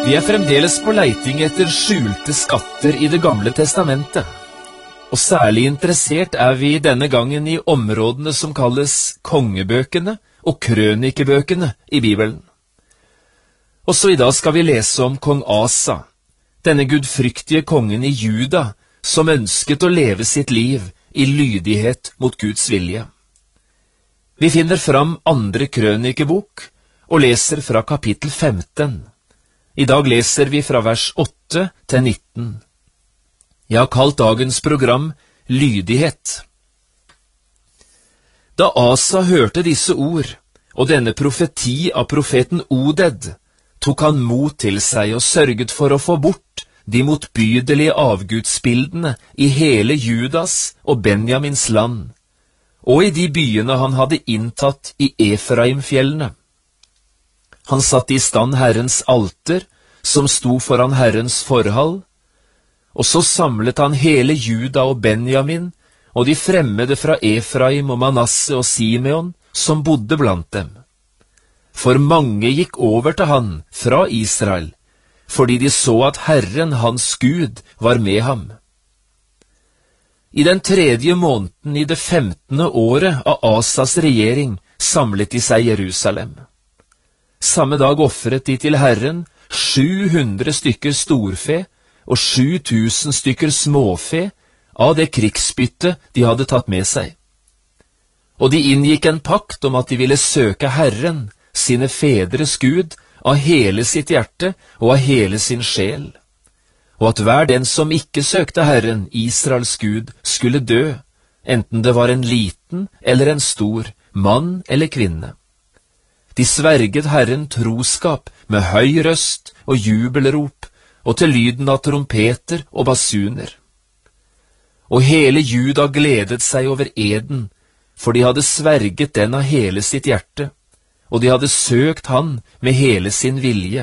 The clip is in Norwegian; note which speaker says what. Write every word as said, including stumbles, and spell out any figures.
Speaker 1: Vi er fremdeles på leiting etter skjulte skatter i det gamle testamentet, og særlig interessert er vi denne gangen i områdene som kalles kongebøkene og krønikebøkene i Bibelen. Også i dag skal vi lese om kong Asa, denne gudfryktige kongen i Juda, som ønsket å leve sitt liv i lydighet mot Guds vilje. Vi finner fram andre krønikebok og leser fra kapittel femten. I dag leser vi fra vers åtte til nitten. Jeg har kalt dagens program Lydighet. Da Asa hørte disse ord, og denne profeti av profeten Oded, tok han mot til seg og sørget for å få bort de motbydelige avgudsbildene i hele Judas og Benjamins land, og i de byene han hadde inntatt i Efraimfjellene. Han satte i stand Herrens alter, som sto foran Herrens forhall, og så samlet han hele Juda og Benjamin, og de fremmede fra Efraim og Manasse og Simeon, som bodde blant dem. For mange gikk over til han fra Israel, fordi de så at Herren, hans Gud, var med ham. I den tredje måneden i det femtende året av Asas regjering samlet de seg Jerusalem. Samme dag offret de til Herren sju hundre stykker storfe og sju tusen stykker småfe av det krigsbytte de hadde tatt med seg. Og de inngikk en pakt om at de ville søke Herren, sine fedres Gud, av hele sitt hjerte og av hele sin sjel, og at hver den som ikke søkte Herren, Israels Gud, skulle dø, enten det var en liten eller en stor, mann eller kvinne. De sverget Herren troskap med høy røst og jubelrop, og til lyden av trompeter og basuner. Og hele Juda gledet seg over eden, for de hadde sverget den av hele sitt hjerte, og de hadde søkt han med hele sin vilje.